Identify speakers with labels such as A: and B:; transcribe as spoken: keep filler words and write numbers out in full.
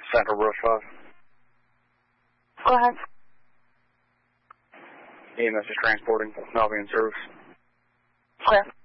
A: Central Brush five.
B: Go ahead.
A: E M S is transporting. I'll be in service.
B: Okay.